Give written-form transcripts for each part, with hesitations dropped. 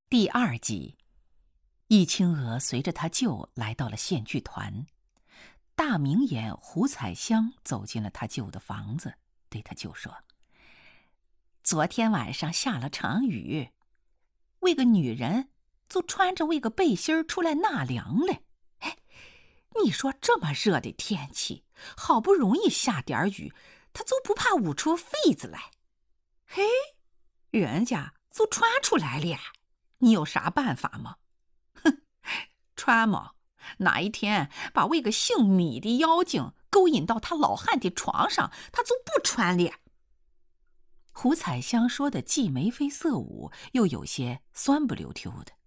第2集，易清娥随着他舅来到了县剧团。大明眼胡彩香走进了他舅的房子，对他舅说：“昨天晚上下了场雨，为个女人就穿着为个背心出来纳凉了。哎，你说这么热的天气，好不容易下点雨，她就不怕捂出痱子来？嘿，人家就穿出来了。你有啥办法吗？哼，穿嘛，哪一天把为个姓米的妖精勾引到他老汉的床上，他就不穿了。”胡彩香说的既眉飞色舞，又有些酸不溜秋的。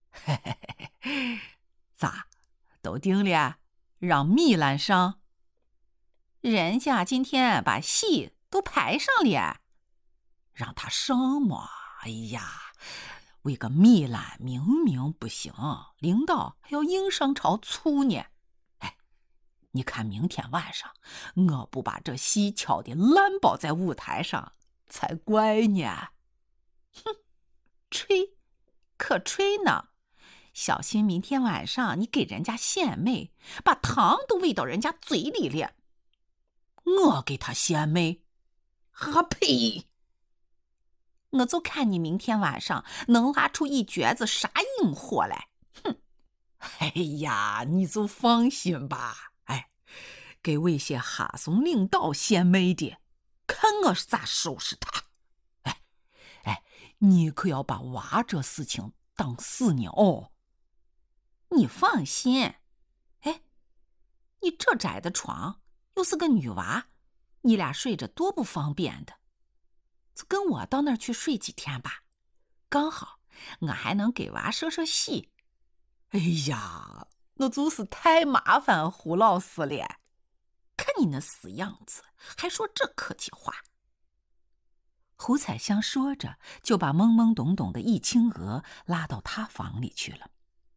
咋，都定了？让米兰上？人家今天把戏都排上了，让他上嘛。哎呀，为个米兰明明不行，领导还要硬上朝醋呢。哎，你看明天晚上，我不把这戏敲得烂包在舞台上才怪呢。哼，吹可吹呢，小心明天晚上你给人家献媚，把糖都喂到人家嘴里了。我给他献媚？啊呸！我就看你明天晚上能拉出一橛子啥硬货来。哼！哎呀，你就放心吧。哎，给威胁哈松领导献媚的，看我是咋收拾他。哎，你可要把娃这事情当死呢哦。你放心。哎，你这窄的床又是个女娃，你俩睡着多不方便的。就跟我到那儿去睡几天吧，刚好我还能给娃说说戏。哎呀，那就是太麻烦胡老师了，看你那死样子，还说这客气话。胡彩香说着，就把懵懵懂懂的易清娥拉到她房里去了。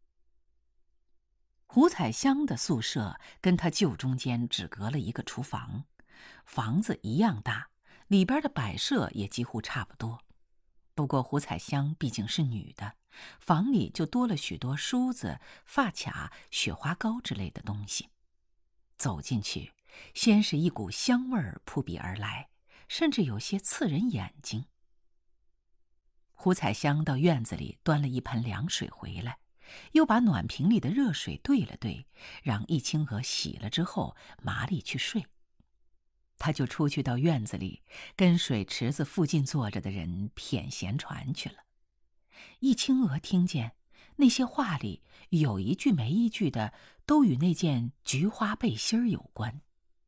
胡彩香的宿舍跟她舅中间只隔了一个厨房，房子一样大，里边的摆设也几乎差不多。不过胡彩香毕竟是女的，房里就多了许多梳子、发卡、雪花膏之类的东西。走进去，先是一股香味儿扑鼻而来，甚至有些刺人眼睛。胡彩香到院子里端了一盆凉水回来，又把暖瓶里的热水兑了兑，让易清娥洗了之后麻利去睡。他就出去到院子里，跟水池子附近坐着的人谝闲传去了。易清娥听见那些话里有一句没一句的，都与那件菊花背心有关。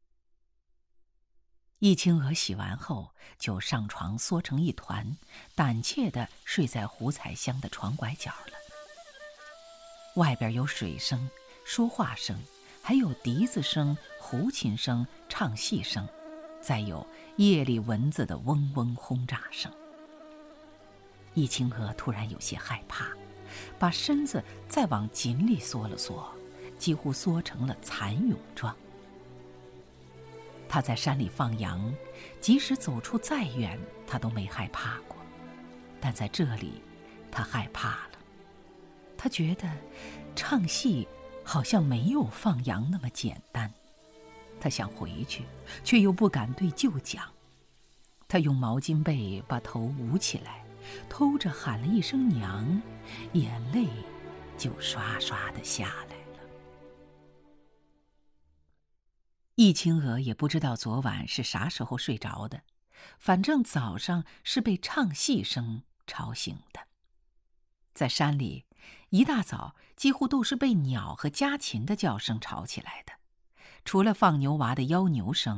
易清娥洗完后就上床缩成一团，胆怯地睡在胡彩香的床拐角了。外边有水声、说话声，还有笛子声、胡琴声、唱戏声，再有夜里蚊子的嗡嗡轰炸声。易清娥突然有些害怕，把身子再往井里缩了缩，几乎缩成了蚕蛹状。她在山里放羊，即使走出再远，她都没害怕过，但在这里，她害怕了。她觉得唱戏好像没有放羊那么简单。她想回去，却又不敢对舅讲。她用毛巾被把头捂起来，偷着喊了一声娘，眼泪就刷刷地下来了。易清娥也不知道昨晚是啥时候睡着的，反正早上是被唱戏声吵醒的。在山里，一大早几乎都是被鸟和家禽的叫声吵起来的，除了放牛娃的吆牛声，